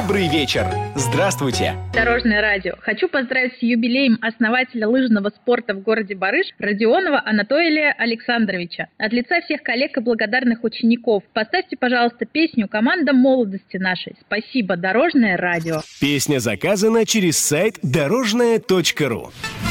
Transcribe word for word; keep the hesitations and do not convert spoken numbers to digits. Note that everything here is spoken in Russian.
Добрый вечер! Здравствуйте! Дорожное радио. Хочу поздравить с юбилеем основателя лыжного спорта в городе Барыш Родионова Анатолия Александровича. От лица всех коллег и благодарных учеников поставьте, пожалуйста, песню «Команда молодости нашей». Спасибо, Дорожное радио. Песня заказана через сайт дорожное точка ру.